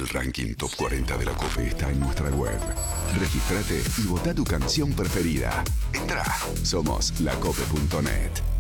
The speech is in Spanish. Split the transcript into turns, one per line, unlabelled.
ranking Top 40 de la COPE está en nuestra web. Regístrate y vota tu canción preferida. Entrá, somos lacope.net.